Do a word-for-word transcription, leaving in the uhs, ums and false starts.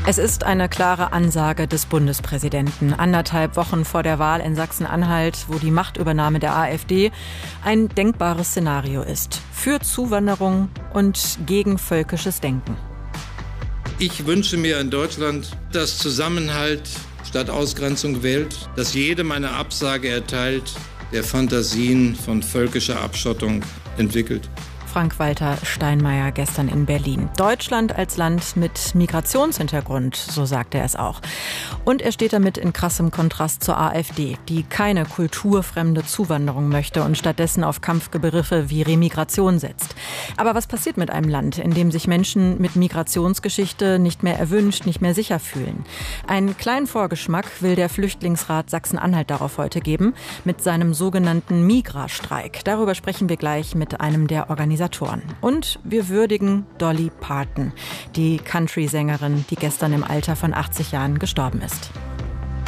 Es ist eine klare Ansage des Bundespräsidenten. Anderthalb Wochen vor der Wahl in Sachsen-Anhalt, wo die Machtübernahme der AfD ein denkbares Szenario ist. Für Zuwanderung und gegen völkisches Denken. Ich wünsche mir in Deutschland, dass Zusammenhalt statt Ausgrenzung wählt, dass jedem eine Absage erteilt, der Fantasien von völkischer Abschottung entwickelt. Frank-Walter Steinmeier gestern in Berlin. Deutschland als Land mit Migrationshintergrund, so sagte er es auch. Und er steht damit in krassem Kontrast zur AfD, die keine kulturfremde Zuwanderung möchte und stattdessen auf Kampfbegriffe wie Remigration setzt. Aber was passiert mit einem Land, in dem sich Menschen mit Migrationsgeschichte nicht mehr erwünscht, nicht mehr sicher fühlen? Einen kleinen Vorgeschmack will der Flüchtlingsrat Sachsen-Anhalt darauf heute geben, mit seinem sogenannten Migra-Streik. Darüber sprechen wir gleich mit einem der Organisatoren. Und wir würdigen Dolly Parton, die Country-Sängerin, die gestern im Alter von achtzig Jahren gestorben ist.